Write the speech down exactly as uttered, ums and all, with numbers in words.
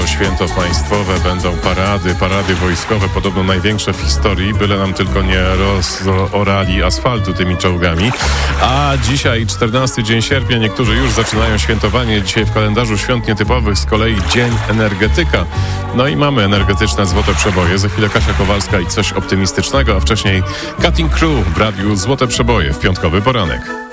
święto państwowe, będą parady, parady wojskowe, podobno największe w historii, byle nam tylko nie rozorali asfaltu tymi czołgami. A dzisiaj czternasty dzień sierpnia, niektórzy już zaczynają świętowanie. Dzisiaj w kalendarzu świąt nietypowych z kolei Dzień Energetyka. No i mamy energetyczne złote przeboje. Za chwilę Kasia Kowalska i coś optymistycznego, a wcześniej Cutting Crew w radiu Złote Przeboje w piątkowy poranek.